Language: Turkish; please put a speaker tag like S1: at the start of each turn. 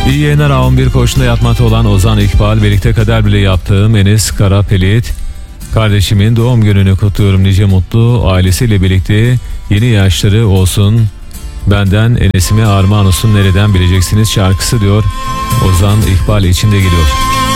S1: İyi yayınlar. A11 koğuşunda yatmakta olan Ozan İkbal, birlikte kader bile yaptığım Enes Karapelit, kardeşimin doğum gününü kutluyorum, nice mutlu ailesiyle birlikte yeni yaşları olsun, benden Enes'ime armağan olsun, nereden bileceksiniz şarkısı diyor. Ozan İkbal için de geliyor.